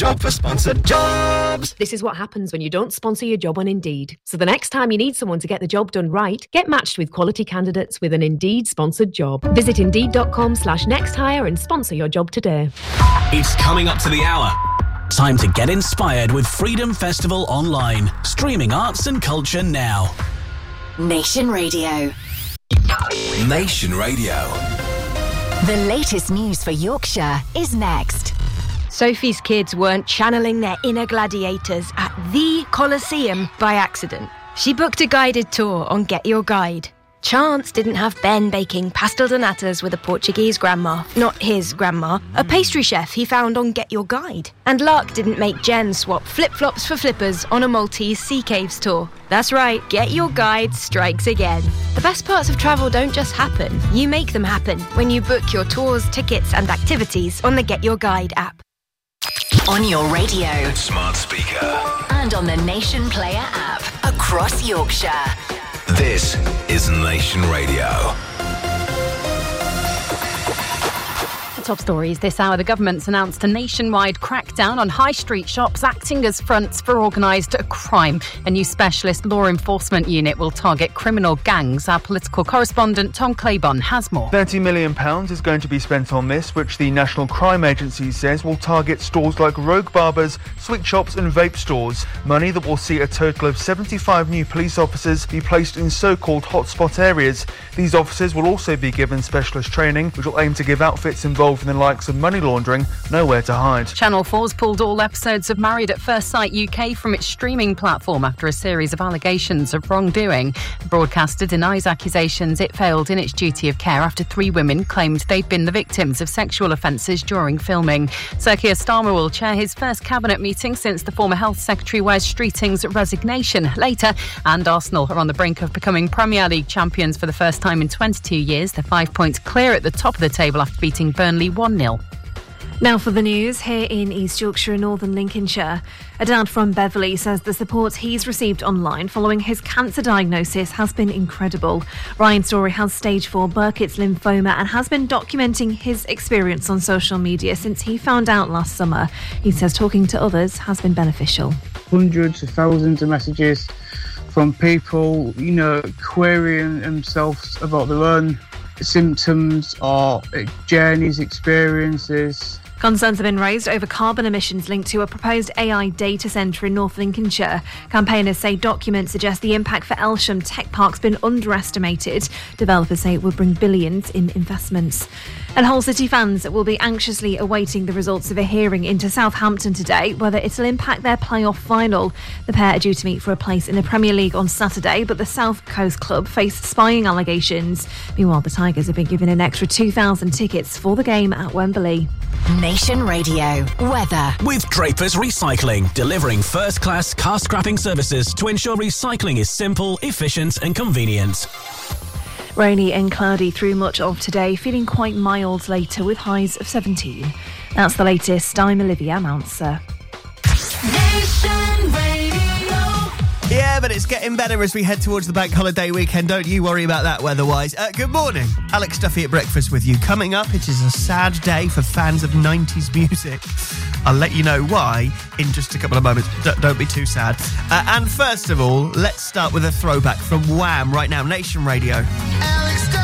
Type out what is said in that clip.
job for Sponsored Jobs. This is what happens when you don't sponsor your job on Indeed. So the next time you need someone to get the job done right, get matched with quality candidates with an Indeed sponsored job. Visit Indeed.com/nexthire and sponsor your job today. It's coming up to the hour. Time to get inspired with Freedom Festival Online. Streaming arts and culture now. Nation Radio. Nation Radio. The latest news for Yorkshire is next. Sophie's kids weren't channeling their inner gladiators at the Colosseum by accident. She booked a guided tour on Get Your Guide. Chance didn't have Ben baking pastel de natas with a Portuguese grandma, not his grandma, a pastry chef he found on Get Your Guide. And luck didn't make Jen swap flip-flops for flippers on a Maltese sea caves tour. That's right, Get Your Guide strikes again. The best parts of travel don't just happen, you make them happen when you book your tours, tickets and activities on the Get Your Guide app. On your radio, Smart speaker. and on the Nation Player app across Yorkshire. This is Nation Radio. Top stories this hour. The government's announced a nationwide crackdown on high street shops acting as fronts for organised crime. A new specialist law enforcement unit will target criminal gangs. Our political correspondent Tom Claiborne has more. £30 million is going to be spent on this, which the National Crime Agency says will target stores like rogue barbers, sweet shops and vape stores. Money that will see a total of 75 new police officers be placed in so-called hotspot areas. These officers will also be given specialist training, which will aim to give outfits involved in the likes of money laundering nowhere to hide. Channel 4's pulled all episodes of Married at First Sight UK from its streaming platform after a series of allegations of wrongdoing. The broadcaster denies accusations it failed in its duty of care after 3 women claimed they'd been the victims of sexual offences during filming. Sir Keir Starmer will chair his first cabinet meeting since the former Health Secretary Wes Streeting's resignation later, and Arsenal are on the brink of becoming Premier League champions for the first time in 22 years. They're 5 points clear at the top of the table after beating Burnley 1-0. Now for the news here in East Yorkshire and Northern Lincolnshire. A dad from Beverley says the support he's received online following his cancer diagnosis has been incredible. Ryan Story has stage 4 Burkitt's lymphoma and has been documenting his experience on social media since he found out last summer. He says talking to others has been beneficial. Hundreds of thousands of messages from people, querying themselves about their own symptoms or journeys, experiences. Concerns have been raised over carbon emissions linked to a proposed AI data centre in North Lincolnshire. Campaigners say documents suggest the impact for Elsham Tech Park's been underestimated. Developers say it will bring billions in investments. And Hull City fans will be anxiously awaiting the results of a hearing into Southampton today, whether it'll impact their playoff final. The pair are due to meet for a place in the Premier League on Saturday, but the South Coast club face spying allegations. Meanwhile, the Tigers have been given an extra 2,000 tickets for the game at Wembley. Nation Radio. Weather. With Drapers Recycling, delivering first-class car scrapping services to ensure recycling is simple, efficient and convenient. Rainy and cloudy through much of today, feeling quite mild later with highs of 17. That's the latest. I'm Olivia Mounser. Nation Radio. Yeah, but it's getting better as we head towards the bank holiday weekend. Don't you worry about that weather-wise. Good morning. Alex Duffy at breakfast with you. Coming up, it is a sad day for fans of 90s music. I'll let you know why in just a couple of moments. Don't be too sad. And first of all, let's start with a throwback from Wham right now. Nation Radio.